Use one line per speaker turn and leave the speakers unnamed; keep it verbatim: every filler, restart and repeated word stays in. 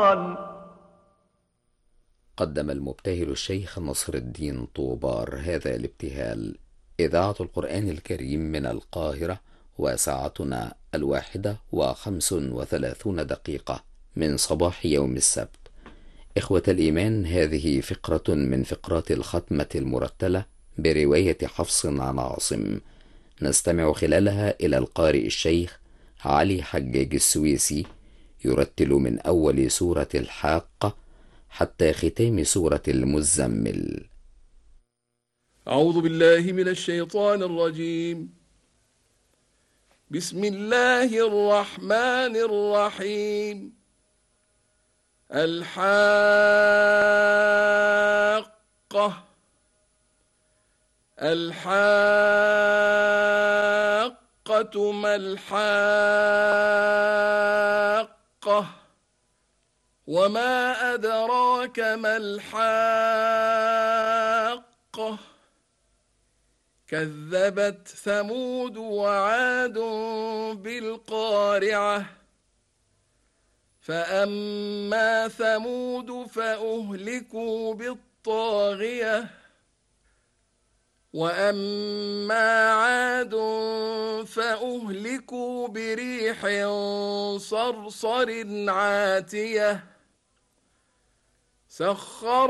قدم المبتهل الشيخ نصر الدين طوبار هذا الابتهال. إذاعة القرآن الكريم من القاهرة، وساعتنا الواحدة وخمس وثلاثون دقيقة من صباح يوم السبت. إخوة الإيمان، هذه فقرة من فقرات الختمة المرتلة برواية حفص عن عاصم، نستمع خلالها إلى القارئ الشيخ علي حجاج السويسي يرتل من أول سورة الحاقة حتى ختام سورة المزمل.
أعوذ بالله من الشيطان الرجيم. بسم الله الرحمن الرحيم. الحاقة الحاقة ما الحاقة وما أدراك ما الحاقة كذبت ثمود وعاد بالقارعة فأما ثمود فأهلكوا بالطاغية وأما عاد فأهلكوا بريح صرصر عاتية سخر